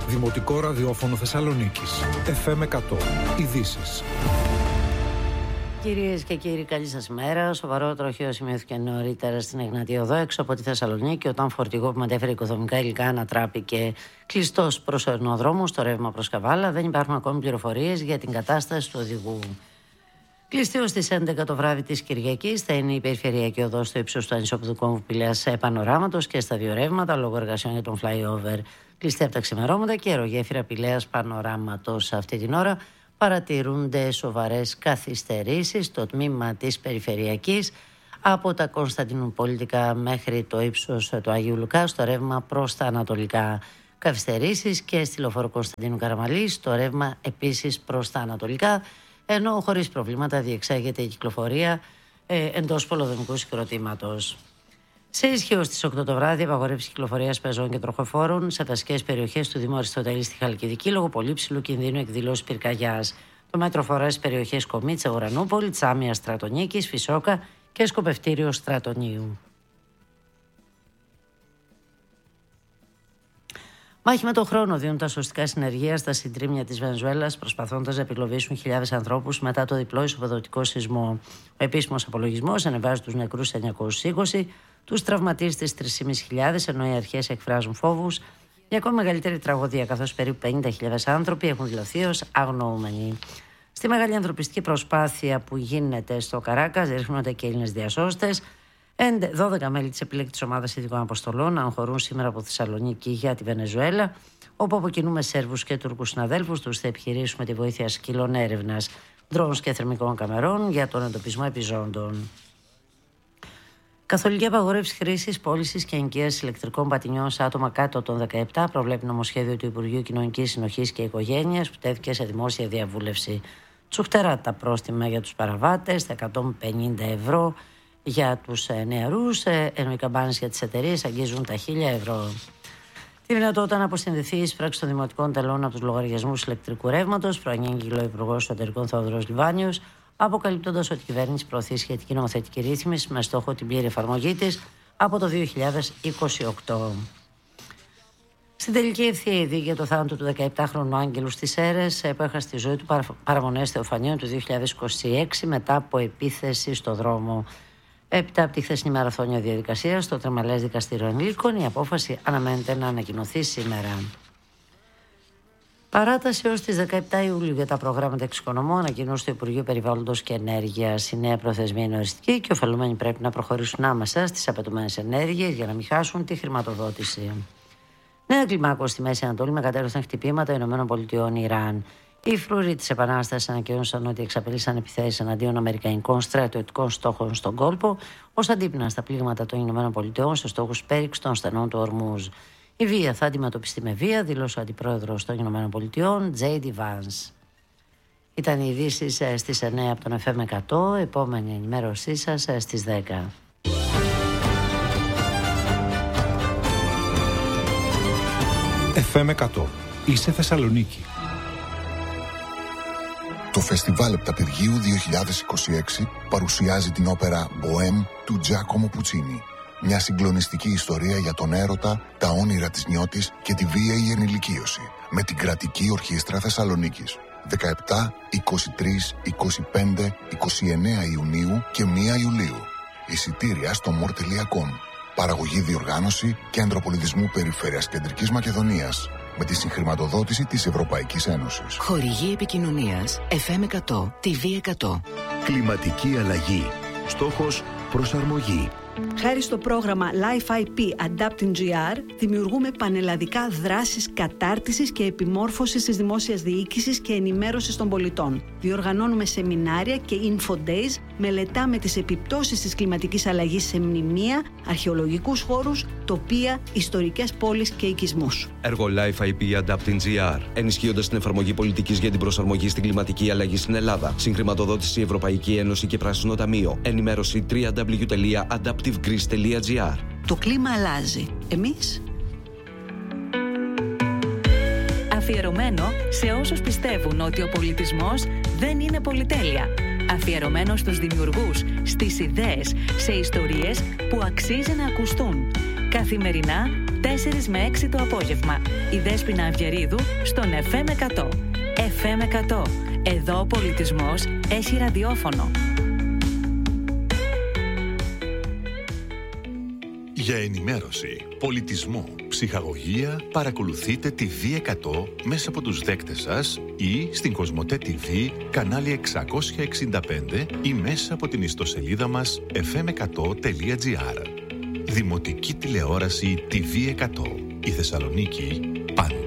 Δημοτικό ραδιόφωνο Θεσσαλονίκης. FM 100. Ειδήσεις. Κυρίες και κύριοι, καλή σας ημέρα. Σοβαρό τροχαίο σημειώθηκε νωρίτερα στην Εγνατία Οδό, έξω από τη Θεσσαλονίκη, όταν φορτηγό που μετέφερε οικοδομικά υλικά ανατράπηκε κλειστός προσωρινοδρόμου στο ρεύμα προς Καβάλα. Δεν υπάρχουν ακόμη πληροφορίες για την κατάσταση του οδηγού. Κλειστή ως τις 11 το βράδυ της Κυριακής θα είναι η περιφερειακή οδός στο ύψος του ανισόπεδου κόμβου Πηλαίας Πανοράματος και στα δύο ρεύματα λόγω εργασιών για τον flyover. Κλειστή από τα ξημερώματα και αερογέφυρα Πηλαίας Πανοράματος. Αυτή την ώρα παρατηρούνται σοβαρές καθυστερήσεις στο τμήμα της περιφερειακής από τα Κωνσταντινουπολιτικά μέχρι το ύψος του Αγίου Λουκά στο ρεύμα προς τα ανατολικά. Καθυστερήσεις και στη λεωφόρο Κωνσταντίνου Καραμαλή στο ρεύμα επίσης προς τα ανατολικά, ενώ χωρίς προβλήματα διεξάγεται η κυκλοφορία εντός πολεοδομικού συγκροτήματος. Σε ισχύω στις 8 το βράδυ, απαγορεύση κυκλοφορίας πεζών και τροχοφόρων σε δασικές περιοχές του Δήμου Αριστοτέλη στη Χαλκιδική λόγω πολύ ψηλού κινδύνου εκδηλώσεως πυρκαγιάς. Το μέτρο αφορά στις περιοχές Κομίτσα, Ουρανούπολη, Τσάμια, Στρατονίκης, Φυσόκα και Σκοπευτήριο Στρατονίου. Μάχη με τον χρόνο δίνουν τα σωστικά συνεργεία στα συντρίμμια της Βενεζουέλας, προσπαθώντας να επιλοβήσουν χιλιάδες ανθρώπους μετά το διπλό ισοπεδωτικό σεισμό. Ο επίσημος απολογισμός ανεβάζει τους νεκρούς σε 920, τους τραυματίστες 3.500, ενώ οι αρχές εκφράζουν φόβους για ακόμη μεγαλύτερη τραγωδία, καθώς περίπου 50.000 άνθρωποι έχουν δηλωθεί ως αγνοούμενοι. Στη μεγάλη ανθρωπιστική προσπάθεια που γίνεται στο Καράκας ρίχνονται και Έλληνες διασώστες. 12 μέλη της επιλέκτης ομάδας ειδικών αποστολών αγχωρούν σήμερα από Θεσσαλονίκη για τη Βενεζουέλα, όπου από κοινού με Σέρβους και Τούρκους συναδέλφους τους θα επιχειρήσουμε τη βοήθεια σκύλων έρευνας, ντρόουνς και θερμικών καμερών για τον εντοπισμό επιζώντων. Καθολική απαγόρευση χρήσης, πώλησης και ενοικίασης ηλεκτρικών πατινιών σε άτομα κάτω των 17 προβλέπει νομοσχέδιο του Υπουργείου Κοινωνικής Συνοχής και Οικογένειας που τέθηκε σε δημόσια διαβούλευση. Τσουχτερά τα πρόστιμα για τους παραβάτες, τα 150 ευρώ για τους νεαρούς, ενώ οι καμπάνες για τις εταιρείες αγγίζουν τα 1.000 ευρώ. Τη δυνατότητα να αποσυνδεθεί η εισπράξη των δημοτικών τελών από τους λογαριασμούς ηλεκτρικού ρεύματος προανήγγειλε ο Υπουργός Εσωτερικών Θεόδωρος Λιβάνιος, αποκαλύπτοντας ότι η κυβέρνηση προωθεί σχετική νομοθετική ρύθμιση με στόχο την πλήρη εφαρμογή της από το 2028. Στην τελική ευθεία ειδή για το θάνατο του 17χρονου Άγγελου στις Σέρρες, που έχασε τη ζωή του παραμονές Θεοφανίων του 2026 μετά από επίθεση στο δρόμο. Έπειτα από τη χθεσινή μαραθώνια διαδικασία στο Τρεμαλές Δικαστήριο Ενηλίκων, η απόφαση αναμένεται να ανακοινωθεί σήμερα. Παράταση έως τις 17 Ιουλίου για τα προγράμματα εξοικονομών ανακοινώσει το Υπουργείο Περιβάλλοντος και Ενέργειας. Η νέα προθεσμία είναι οριστική και οι ωφελούμενοι πρέπει να προχωρήσουν άμεσα στις απαιτούμενες ενέργειες για να μην χάσουν τη χρηματοδότηση. Νέα κλιμάκωση στη Μέση Ανατολή με κατέρρωσαν χτυπήματα ΗΠΑ Ιράν. Οι φρουροί της Επανάστασης ανακοίνωσαν ότι εξαπελήσαν επιθέσεις εναντίον αμερικανικών στρατιωτικών στόχων στον κόλπο, ως αντίπεινα στα πλήγματα των ΗΠΑ σε στόχους πέριξης των στενών του Ορμούζ. Η βία θα αντιμετωπιστεί με βία, δήλωσε ο αντιπρόεδρος των ΗΠΑ, J.D. Vance. Ήταν οι ειδήσεις στις 9 από τον FM 100, επόμενη ενημέρωσή σας στις 10. FM 100. Είσαι Θεσσαλονίκη. Το Φεστιβάλ Επταπηργίου 2026 παρουσιάζει την όπερα «Μποέμ» του Τζάκομο Πουτσίνι. Μια συγκλονιστική ιστορία για τον έρωτα, τα όνειρα της νιώτης και τη βίαιη ενηλικίωση. Με την Κρατική Ορχήστρα Θεσσαλονίκης. 17, 23, 25, 29 Ιουνίου και 1 Ιουλίου. Εισιτήρια στο more.com. Παραγωγή, διοργάνωση, Κέντρο Πολιτισμού Περιφέρειας Κεντρικής Μακεδονίας. Με τη συγχρηματοδότηση της Ευρωπαϊκής Ένωσης. Χορηγή επικοινωνίας FM 100, TV 100. Κλιματική αλλαγή. Στόχος προσαρμογή. Χάρη στο πρόγραμμα Life IP Adapting GR, δημιουργούμε πανελλαδικά δράσεις κατάρτισης και επιμόρφωσης της δημόσιας διοίκησης και ενημέρωσης των πολιτών. Διοργανώνουμε σεμινάρια και info days, μελετάμε τις επιπτώσεις της κλιματικής αλλαγής σε μνημεία, αρχαιολογικούς χώρους, τοπία, ιστορικές πόλεις και οικισμούς. Έργο Life IP Adapting GR. Ενισχύοντας την εφαρμογή πολιτικής για την προσαρμογή στην κλιματική αλλαγή στην Ελλάδα. Συγχρηματοδότηση Ευρωπαϊκή Ένωση και Πράσινο Ταμείο. Ενημέρωση www.adaptivegreece.gr. Το κλίμα αλλάζει. Εμείς? Αφιερωμένο σε όσους πιστεύουν ότι ο πολιτισμός δεν είναι πολυτέλεια. Αφιερωμένο στους δημιουργούς, στις ιδέες, σε ιστορίες που αξίζει να ακουστούν. Καθημερινά 4 με 6 το απόγευμα. Η Δέσποινα Αυγερίδου στον FM 100. FM 100. Εδώ ο πολιτισμός έχει ραδιόφωνο. Για ενημέρωση, πολιτισμό, ψυχαγωγία, παρακολουθείτε τη V100 μέσα από τους δέκτες σας ή στην Κοσμοτέ TV, κανάλι 665 ή μέσα από την ιστοσελίδα μας fm100.gr. Δημοτική τηλεόραση TV 100. Η Θεσσαλονίκη πάντα.